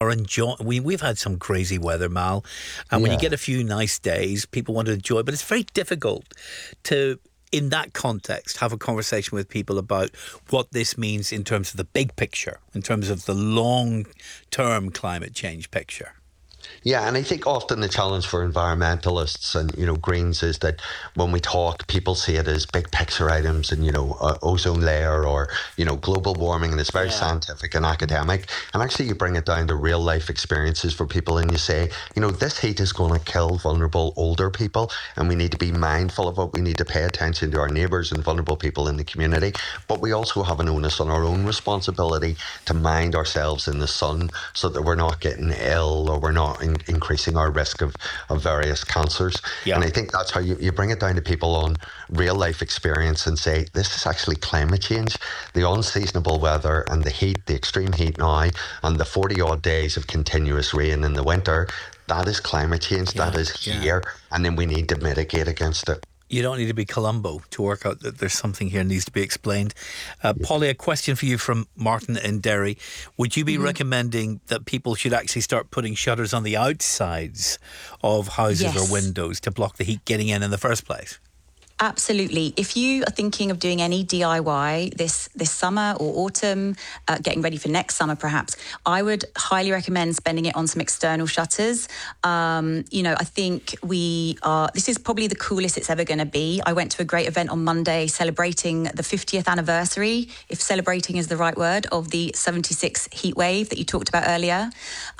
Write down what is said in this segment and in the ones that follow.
are enjoying. We've had some crazy weather, Mal, and when you get a few nice days, people want to enjoy. But it's very difficult to, in that context, have a conversation with people about what this means in terms of the big picture, in terms of the long-term climate change picture. Yeah, and I think often the challenge for environmentalists and, Greens is that when we talk, people see it as big picture items and, ozone layer or, global warming, and it's very scientific and academic. And actually you bring it down to real life experiences for people and you say, this heat is going to kill vulnerable older people and we need to be mindful of it. We need to pay attention to our neighbours and vulnerable people in the community. But we also have an onus on our own responsibility to mind ourselves in the sun so that we're not getting ill or we're not increasing our risk of various cancers. And I think that's how you bring it down to people on real life experience and say, this is actually climate change. The unseasonable weather and the heat, the extreme heat now, and the 40 odd days of continuous rain in the winter, that is climate change. That is here. And then we need to mitigate against it. You don't need to be Columbo to work out that there's something here that needs to be explained. Polly, a question for you from Martin in Derry. Would you be recommending that people should actually start putting shutters on the outsides of houses or windows to block the heat getting in the first place? Absolutely. If you are thinking of doing any DIY this summer or autumn, getting ready for next summer perhaps, I would highly recommend spending it on some external shutters. I think this is probably the coolest it's ever going to be. I went to a great event on Monday celebrating the 50th anniversary, if celebrating is the right word, of the 76 heat wave that you talked about earlier.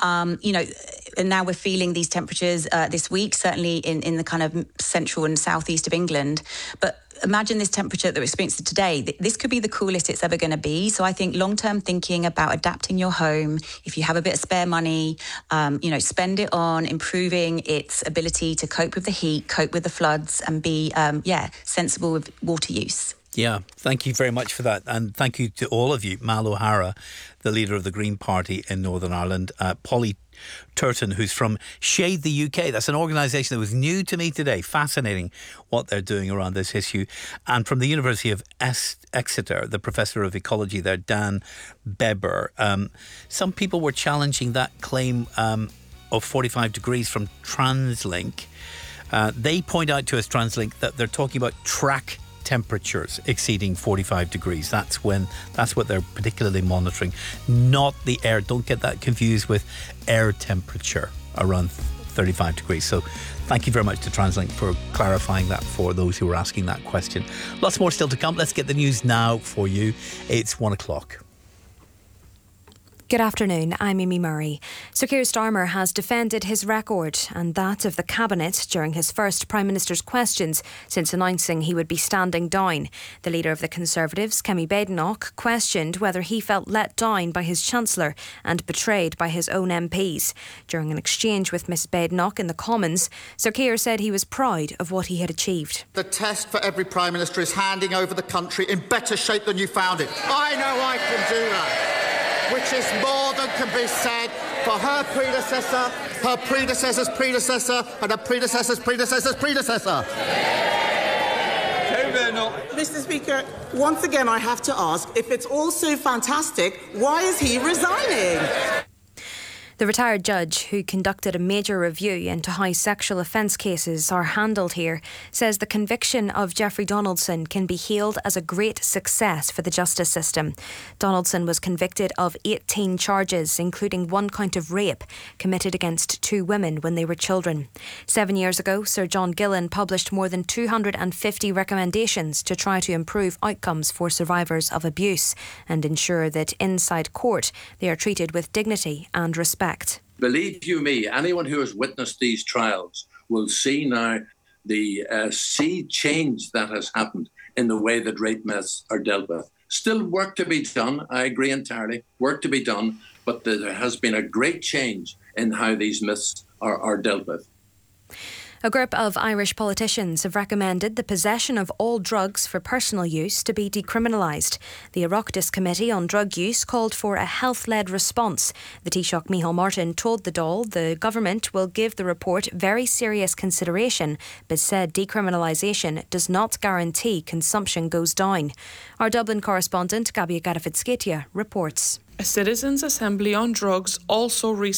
And now we're feeling these temperatures this week, certainly in the kind of central and southeast of England. But imagine this temperature that we're experiencing today. This could be the coolest it's ever going to be. So I think long-term thinking about adapting your home, if you have a bit of spare money, spend it on improving its ability to cope with the heat, cope with the floods, and be, sensible with water use. Yeah, thank you very much for that. And thank you to all of you. Mal O'Hara, the leader of the Green Party in Northern Ireland. Polly Turton, who's from Shade the UK. That's an organisation that was new to me today. Fascinating what they're doing around this issue. And from the University of Exeter, the Professor of Ecology there, Dan Beber. Some people were challenging that claim of 45 degrees from TransLink. They point out to us, TransLink, that they're talking about track temperatures exceeding 45 degrees. That's what they're particularly monitoring, not the air. Don't get that confused with air temperature around 35 degrees. So thank you very much to TransLink for clarifying that for those who were asking that question. Lots more still to come. Let's get the news now for you. It's 1 o'clock. Good afternoon, I'm Amy Murray. Sir Keir Starmer has defended his record and that of the Cabinet during his first Prime Minister's questions since announcing he would be standing down. The leader of the Conservatives, Kemi Badenoch, questioned whether he felt let down by his Chancellor and betrayed by his own MPs. During an exchange with Miss Badenoch in the Commons, Sir Keir said he was proud of what he had achieved. The test for every Prime Minister is handing over the country in better shape than you found it. I know I can do that. Which is more than can be said for her predecessor, her predecessor's predecessor, and her predecessor's predecessor's predecessor. Mr. Speaker, once again I have to ask, if it's all so fantastic, why is he resigning? The retired judge, who conducted a major review into how sexual offence cases are handled here, says the conviction of Jeffrey Donaldson can be hailed as a great success for the justice system. Donaldson was convicted of 18 charges, including 1 count of rape, committed against 2 women when they were children. 7 years ago, Sir John Gillan published more than 250 recommendations to try to improve outcomes for survivors of abuse and ensure that inside court they are treated with dignity and respect. Believe you me, anyone who has witnessed these trials will see now the sea change that has happened in the way that rape myths are dealt with. Still work to be done, I agree entirely, work to be done, but there has been a great change in how these myths are dealt with. A group of Irish politicians have recommended the possession of all drugs for personal use to be decriminalised. The Oireachtas Committee on Drug Use called for a health-led response. The Taoiseach Micheál Martin told the Dáil the government will give the report very serious consideration, but said decriminalisation does not guarantee consumption goes down. Our Dublin correspondent Gabia Garifitskaitia reports. A citizens' assembly on drugs also recently